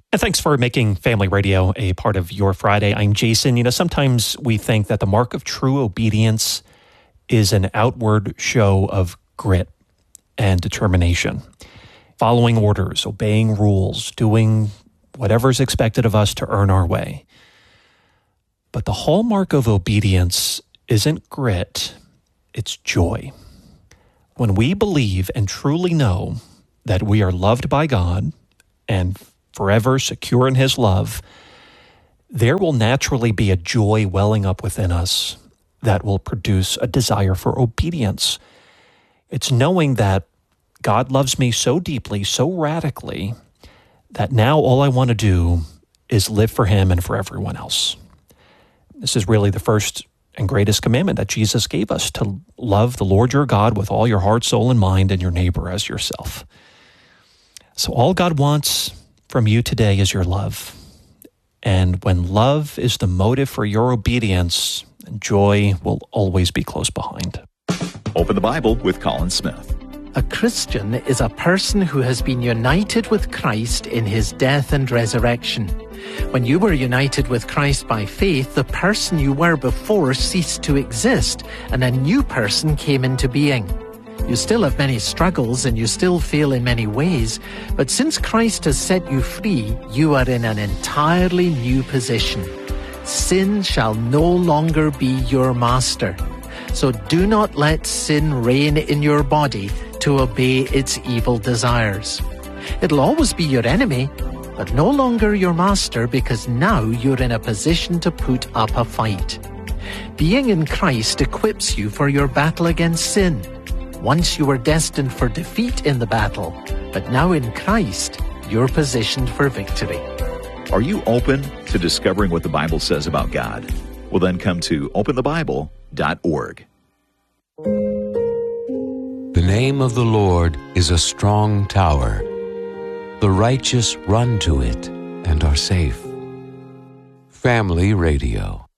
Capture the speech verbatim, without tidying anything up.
And thanks for making Family Radio a part of your Friday. I'm Jason. You know, sometimes we think that the mark of true obedience is an outward show of grit and determination. Following orders, obeying rules, doing whatever's expected of us to earn our way. But the hallmark of obedience isn't grit, it's joy. When we believe and truly know that we are loved by God and forever secure in His love, there will naturally be a joy welling up within us that will produce a desire for obedience. It's knowing that God loves me so deeply, so radically, that now all I want to do is live for Him and for everyone else. This is really the first and greatest commandment that Jesus gave us, to love the Lord your God with all your heart, soul, and mind, and your neighbor as yourself. So all God wants from you today is your love. And when love is the motive for your obedience, joy will always be close behind. Open the Bible with Colin Smith. A Christian is a person who has been united with Christ in His death and resurrection. When you were united with Christ by faith, the person you were before ceased to exist, and a new person came into being. You still have many struggles and you still fail in many ways, but since Christ has set you free, you are in an entirely new position. Sin shall no longer be your master. So do not let sin reign in your body to obey its evil desires. It'll always be your enemy, but no longer your master, because now you're in a position to put up a fight. Being in Christ equips you for your battle against sin. Once you were destined for defeat in the battle, but now in Christ, you're positioned for victory. Are you open to discovering what the Bible says about God? Well, then come to open the bible dot org. The name of the Lord is a strong tower. The righteous run to it and are safe. Family Radio.